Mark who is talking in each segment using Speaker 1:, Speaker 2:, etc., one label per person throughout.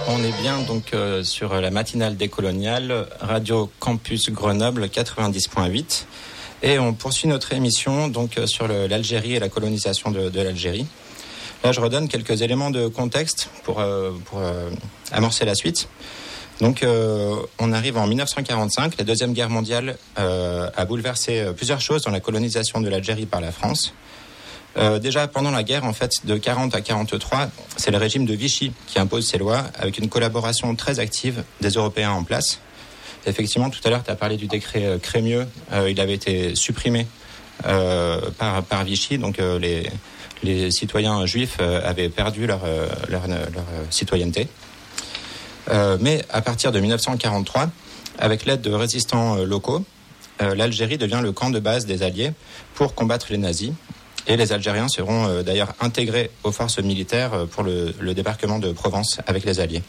Speaker 1: On est bien donc sur la matinale décoloniale, Radio Campus Grenoble 90.8. Et on poursuit notre émission donc sur l'Algérie et la colonisation de l'Algérie. Là, je redonne quelques éléments de contexte pour amorcer la suite. Donc, on arrive en 1945. La Deuxième Guerre mondiale a bouleversé plusieurs choses dans la colonisation de l'Algérie par la France. Déjà, pendant la guerre, en fait, de 40 à 43, c'est le régime de Vichy qui impose ses lois avec une collaboration très active des Européens en place. Effectivement, tout à l'heure, tu as parlé du décret Crémieux. Il avait été supprimé par Vichy. Donc, les citoyens juifs avaient perdu leur citoyenneté. Mais à partir de 1943, avec l'aide de résistants locaux, l'Algérie devient le camp de base des Alliés pour combattre les nazis. Et les Algériens seront d'ailleurs intégrés aux forces militaires pour le débarquement de Provence avec les Alliés.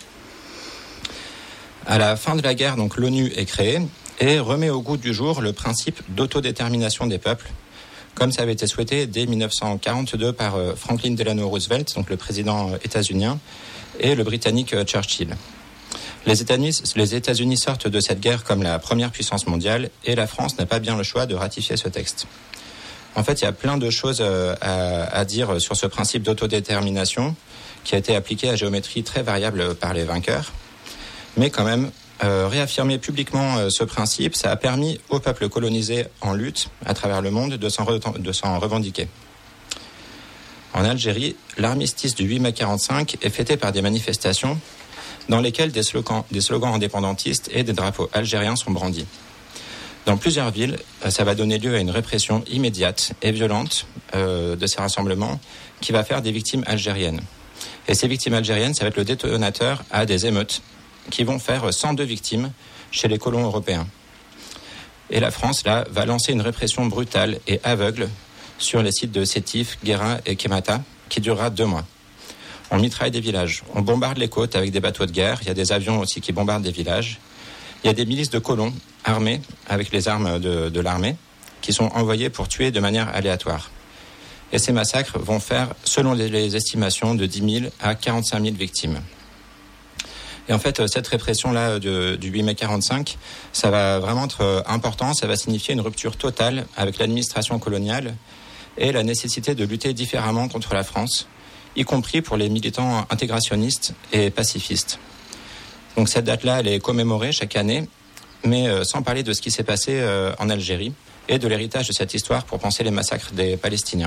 Speaker 1: À la fin de la guerre, donc, l'ONU est créée et remet au goût du jour le principe d'autodétermination des peuples, comme ça avait été souhaité dès 1942 par Franklin Delano Roosevelt, donc le président états-unien, et le britannique Churchill. Les États-Unis sortent de cette guerre comme la première puissance mondiale et la France n'a pas bien le choix de ratifier ce texte. En fait, il y a plein de choses à dire sur ce principe d'autodétermination qui a été appliqué à géométrie très variable par les vainqueurs. Mais quand même, réaffirmer publiquement ce principe, ça a permis aux peuples colonisés en lutte à travers le monde de s'en revendiquer. En Algérie, l'armistice du 8 mai 45 est fêté par des manifestations dans lesquelles des slogans indépendantistes et des drapeaux algériens sont brandis. Dans plusieurs villes, ça va donner lieu à une répression immédiate et violente de ces rassemblements qui va faire des victimes algériennes. Et ces victimes algériennes, ça va être le détonateur à des émeutes qui vont faire 102 victimes chez les colons européens. Et la France, là, va lancer une répression brutale et aveugle sur les sites de Sétif, Guérin et Kémata, qui durera 2 mois. On mitraille des villages, on bombarde les côtes avec des bateaux de guerre, il y a des avions aussi qui bombardent des villages. Il y a des milices de colons armés avec les armes de l'armée qui sont envoyés pour tuer de manière aléatoire. Et ces massacres vont faire, selon les estimations, de 10 000 à 45 000 victimes. Et en fait, cette répression-là du 8 mai 45, ça va vraiment être important, ça va signifier une rupture totale avec l'administration coloniale et la nécessité de lutter différemment contre la France, y compris pour les militants intégrationnistes et pacifistes. Donc cette date-là, elle est commémorée chaque année, mais sans parler de ce qui s'est passé en Algérie et de l'héritage de cette histoire pour penser les massacres des Palestiniens.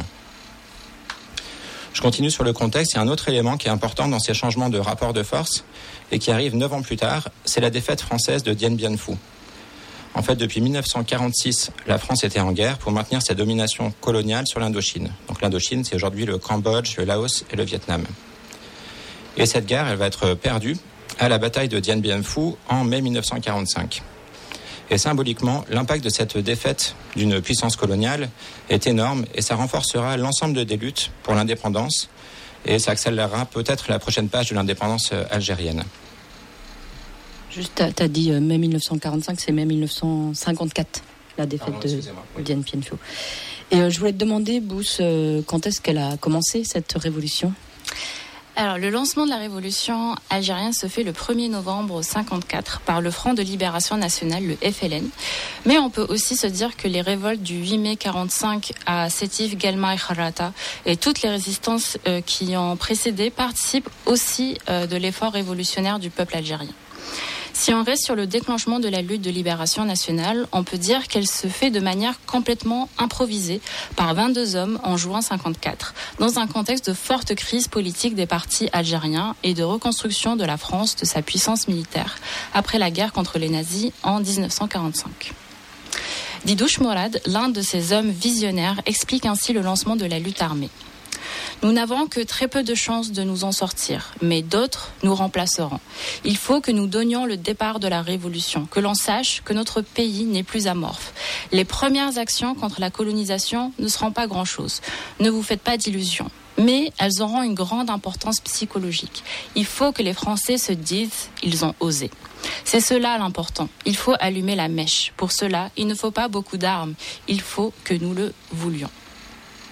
Speaker 1: Je continue sur le contexte. Il y a un autre élément qui est important dans ces changements de rapport de force et qui arrive 9 ans plus tard, c'est la défaite française de Dien Bien Phu. En fait, depuis 1946, la France était en guerre pour maintenir sa domination coloniale sur l'Indochine. Donc l'Indochine, c'est aujourd'hui le Cambodge, le Laos et le Vietnam. Et cette guerre, elle va être perdue à la bataille de Dien Bien Phu en mai 1945. Et symboliquement, l'impact de cette défaite d'une puissance coloniale est énorme et ça renforcera l'ensemble des luttes pour l'indépendance et ça accélérera peut-être la prochaine page de l'indépendance algérienne.
Speaker 2: Juste, tu as dit mai 1945, c'est mai 1954, la défaite de Dien Bien Phu. Et je voulais te demander, Bous, quand est-ce qu'elle a commencé cette révolution ?
Speaker 3: Alors, le lancement de la révolution algérienne se fait le 1er novembre 1954 par le Front de Libération Nationale, le FLN. Mais on peut aussi se dire que les révoltes du 8 mai 1945 à Sétif, Guelma et Kharrata et toutes les résistances qui ont précédé participent aussi de l'effort révolutionnaire du peuple algérien. Si on reste sur le déclenchement de la lutte de libération nationale, on peut dire qu'elle se fait de manière complètement improvisée par 22 hommes en juin 1954, dans un contexte de forte crise politique des partis algériens et de reconstruction de la France de sa puissance militaire après la guerre contre les nazis en 1945. Didouche Morad, l'un de ces hommes visionnaires, explique ainsi le lancement de la lutte armée. Nous n'avons que très peu de chances de nous en sortir, mais d'autres nous remplaceront. Il faut que nous donnions le départ de la révolution, que l'on sache que notre pays n'est plus amorphe. Les premières actions contre la colonisation ne seront pas grand-chose. Ne vous faites pas d'illusions. Mais elles auront une grande importance psychologique. Il faut que les Français se disent « ils ont osé ». C'est cela l'important. Il faut allumer la mèche. Pour cela, il ne faut pas beaucoup d'armes. Il faut que nous le voulions.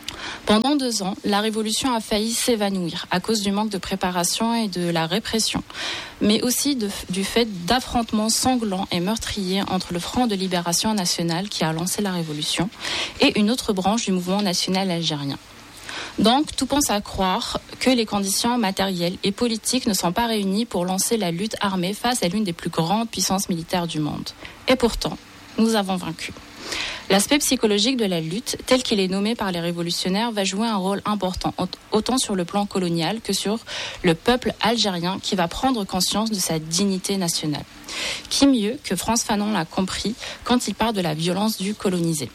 Speaker 3: Pendant 2 ans, la révolution a failli s'évanouir à cause du manque de préparation et de la répression, mais aussi du fait d'affrontements sanglants et meurtriers entre le Front de libération nationale qui a lancé la révolution et une autre branche du mouvement national algérien. Donc, tout pense à croire que les conditions matérielles et politiques ne sont pas réunies pour lancer la lutte armée face à l'une des plus grandes puissances militaires du monde. Et pourtant, nous avons vaincu. L'aspect psychologique de la lutte, tel qu'il est nommé par les révolutionnaires, va jouer un rôle important, autant sur le plan colonial que sur le peuple algérien qui va prendre conscience de sa dignité nationale. Qui mieux que Frantz Fanon l'a compris quand il parle de la violence du colonisé.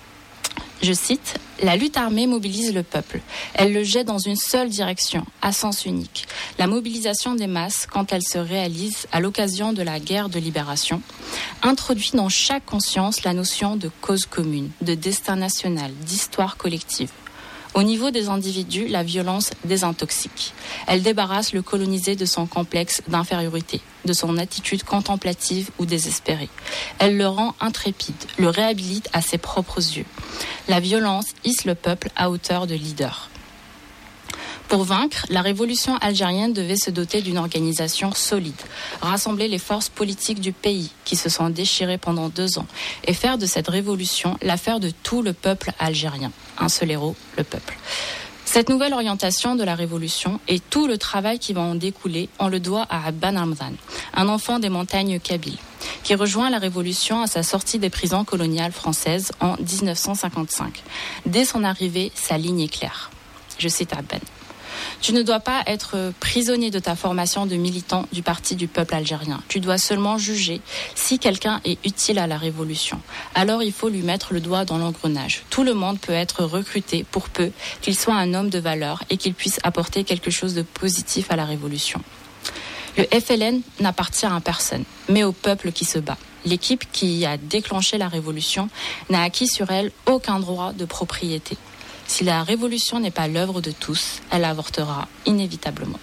Speaker 3: Je cite, « La lutte armée mobilise le peuple. Elle le jette dans une seule direction, à sens unique. La mobilisation des masses, quand elle se réalise à l'occasion de la guerre de libération, introduit dans chaque conscience la notion de cause commune, de destin national, d'histoire collective. Au niveau des individus, la violence désintoxique. Elle débarrasse le colonisé de son complexe d'infériorité, de son attitude contemplative ou désespérée. Elle le rend intrépide, le réhabilite à ses propres yeux. La violence hisse le peuple à hauteur de leader. Pour vaincre, la révolution algérienne devait se doter d'une organisation solide, rassembler les forces politiques du pays qui se sont déchirées pendant 2 ans et faire de cette révolution l'affaire de tout le peuple algérien. Un seul héros, le peuple. Cette nouvelle orientation de la révolution et tout le travail qui va en découler, on le doit à Abban Hamdan, un enfant des montagnes kabyles, qui rejoint la révolution à sa sortie des prisons coloniales françaises en 1955. Dès son arrivée, sa ligne est claire. Je cite Abban. Tu ne dois pas être prisonnier de ta formation de militant du parti du peuple algérien. Tu dois seulement juger si quelqu'un est utile à la révolution. Alors il faut lui mettre le doigt dans l'engrenage. Tout le monde peut être recruté pour peu qu'il soit un homme de valeur et qu'il puisse apporter quelque chose de positif à la révolution. Le FLN n'appartient à personne, mais au peuple qui se bat. L'équipe qui a déclenché la révolution n'a acquis sur elle aucun droit de propriété. Si la révolution n'est pas l'œuvre de tous, elle avortera inévitablement.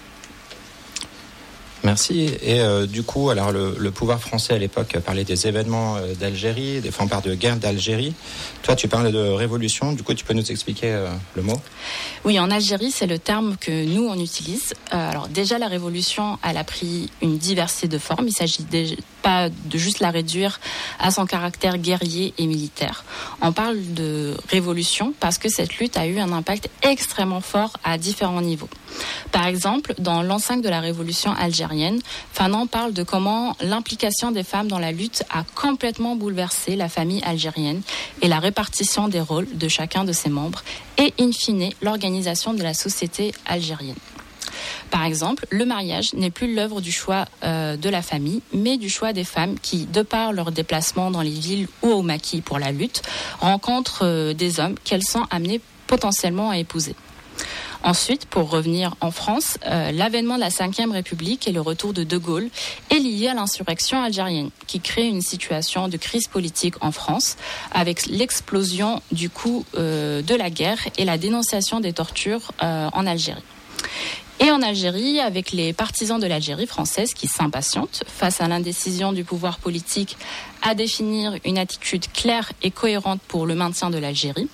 Speaker 1: Merci. Et du coup, alors le pouvoir français à l'époque parlait des événements d'Algérie, des fanfares de guerre d'Algérie. Toi, tu parles de révolution. Du coup, tu peux nous expliquer le mot ?
Speaker 3: Oui, en Algérie, c'est le terme que nous, on utilise. Alors déjà, la révolution, elle a pris une diversité de formes. Il s'agit pas de juste la réduire à son caractère guerrier et militaire. On parle de révolution parce que cette lutte a eu un impact extrêmement fort à différents niveaux. Par exemple, dans l'enceinte de la révolution algérienne, Fanon parle de comment l'implication des femmes dans la lutte a complètement bouleversé la famille algérienne et la répartition des rôles de chacun de ses membres et, in fine, l'organisation de la société algérienne. Par exemple, le mariage n'est plus l'œuvre du choix de la famille, mais du choix des femmes qui, de par leur déplacement dans les villes ou au maquis pour la lutte, rencontrent des hommes qu'elles sont amenées potentiellement à épouser. Ensuite, pour revenir en France, l'avènement de la Ve République et le retour de De Gaulle est lié à l'insurrection algérienne, qui crée une situation de crise politique en France, avec l'explosion du coût de la guerre et la dénonciation des tortures en Algérie. Et en Algérie, avec les partisans de l'Algérie française qui s'impatientent face à l'indécision du pouvoir politique à définir une attitude claire et cohérente pour le maintien de l'Algérie.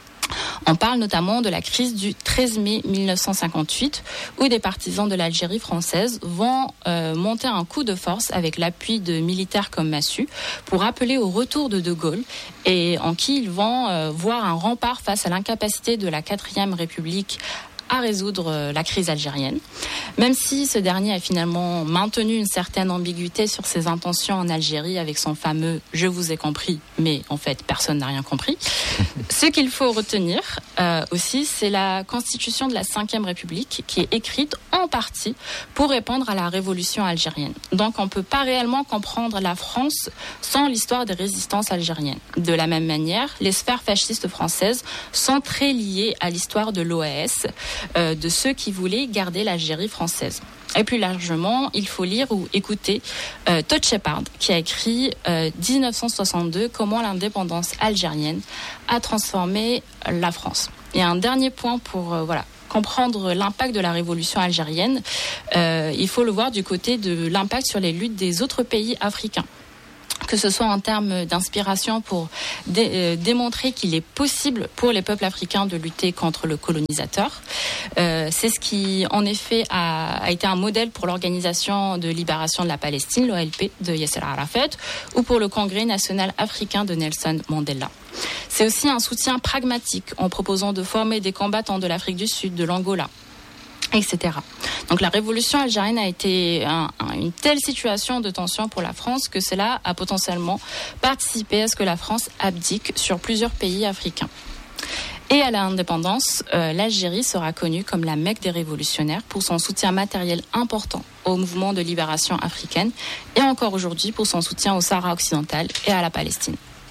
Speaker 3: On parle notamment de la crise du 13 mai 1958, où des partisans de l'Algérie française vont monter un coup de force avec l'appui de militaires comme Massu pour appeler au retour de De Gaulle et en qui ils vont voir un rempart face à l'incapacité de la 4e République à résoudre la crise algérienne. Même si ce dernier a finalement maintenu une certaine ambiguïté sur ses intentions en Algérie avec son fameux « je vous ai compris », mais en fait personne n'a rien compris. Ce qu'il faut retenir aussi, c'est la constitution de la 5e République qui est écrite en partie pour répondre à la révolution algérienne. Donc on ne peut pas réellement comprendre la France sans l'histoire des résistances algériennes. De la même manière, les sphères fascistes françaises sont très liées à l'histoire de l'OAS, de ceux qui voulaient garder l'Algérie française. Et plus largement, il faut lire ou écouter Todd Shepard, qui a écrit 1962 « Comment l'indépendance algérienne a transformé la France ». Et un dernier point pour comprendre l'impact de la révolution algérienne, il faut le voir du côté de l'impact sur les luttes des autres pays africains. que ce soit en termes d'inspiration pour démontrer qu'il est possible pour les peuples africains de lutter contre le colonisateur. C'est ce qui, en effet, a été un modèle pour l'Organisation de libération de la Palestine, l'OLP, de Yasser Arafat, ou pour le Congrès national africain de Nelson Mandela. C'est aussi un soutien pragmatique en proposant de former des combattants de l'Afrique du Sud, de l'Angola, etc. Donc la révolution algérienne a été une telle situation de tension pour la France que cela a potentiellement participé à ce que la France abdique sur plusieurs pays africains. Et à l'indépendance, l'Algérie sera connue comme la Mecque des révolutionnaires pour son soutien matériel important au mouvement de libération africaine et encore aujourd'hui pour son soutien au Sahara occidental et à la Palestine.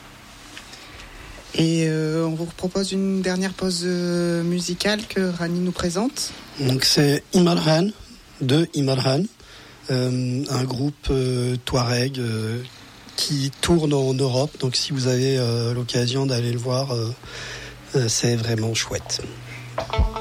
Speaker 4: Et on vous propose une dernière pause musicale que Rani nous présente.
Speaker 5: Donc c'est Imarhan, de Imarhan, un groupe touareg qui tourne en Europe. Donc si vous avez l'occasion d'aller le voir, c'est vraiment chouette.